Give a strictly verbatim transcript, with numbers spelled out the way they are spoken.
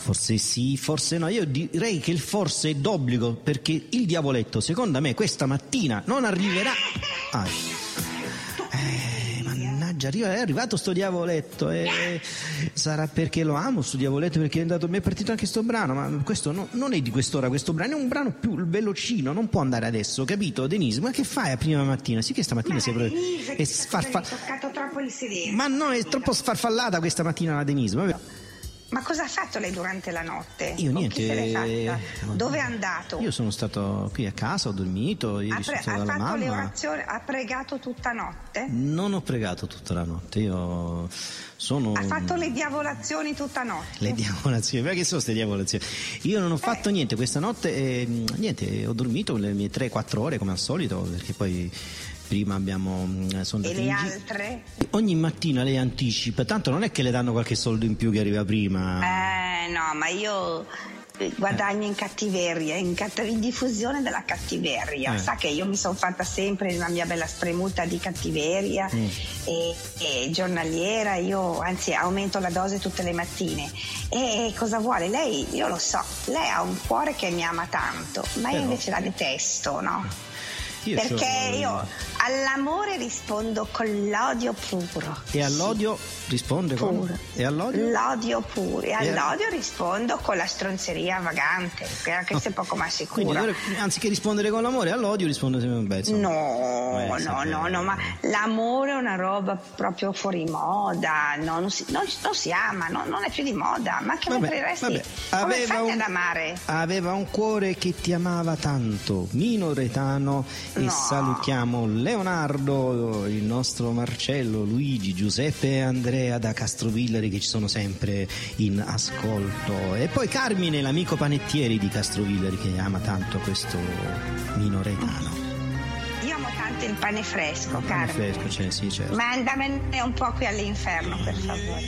Forse sì, forse no. Io direi che il forse è d'obbligo, perché il diavoletto, secondo me, questa mattina non arriverà. Ah. Eh, mannaggia, è arrivato sto diavoletto. Eh, sarà perché lo amo sto diavoletto, perché è andato, mi è partito anche sto brano, ma questo no, non è di quest'ora, questo brano è un brano più velocino, non può andare adesso, capito, Denise? Ma che fai a prima mattina? Sì che stamattina ma si è proprio... Denise, è sfarfa... hai toccato troppo il sedere. Ma no, è troppo sfarfallata questa mattina la Denise. Vabbè. Ma cosa ha fatto lei durante la notte? Io Con niente. Chi se l'è fatta? Dove è andato? Io sono stato qui a casa, ho dormito, ieri ha, pre- sono stato ha dalla fatto le mamma. orazioni, ha pregato tutta notte? Non ho pregato tutta la notte, io sono... Ha fatto le diavolazioni tutta notte? Le diavolazioni, ma che sono queste diavolazioni? Io non ho fatto eh. niente questa notte, e, niente, ho dormito le mie tre quattro ore come al solito, perché poi... Prima abbiamo sono e le altre? Ogni mattina lei anticipa, tanto non è che le danno qualche soldo in più che arriva prima. Eh no, ma io guadagno in cattiveria, in, catt- in diffusione della cattiveria. Eh. Sa che io mi sono fatta sempre una mia bella spremuta di cattiveria mm. e, e giornaliera, io anzi aumento la dose tutte le mattine. E cosa vuole? Lei, io lo so, lei ha un cuore che mi ama tanto, ma io Però... invece la detesto, no? Io Perché so... io all'amore rispondo con l'odio puro. E all'odio risponde con? Puro. E all'odio? L'odio puro. E, e all'odio rispondo con la stronzeria vagante, che anche se è poco ma sicura. Quindi anziché rispondere con l'amore, all'odio risponde sempre un pezzo. No, eh, no, sempre... no, no, ma l'amore è una roba proprio fuori moda, no, non, si, non, non si ama, no, non è più di moda, ma che vabbè, preferiresti? Vabbè. Come aveva fai un, ad amare? Aveva un cuore che ti amava tanto, Mino Retano. E no. salutiamo Leonardo, il nostro Marcello, Luigi, Giuseppe e Andrea da Castrovillari che ci sono sempre in ascolto, e poi Carmine, l'amico panettieri di Castrovillari, che ama tanto questo Mino Retano. Io amo tanto il pane fresco, il pane Carmine. fresco, cioè, sì, certo. Mandamene un po' qui all'inferno, per favore.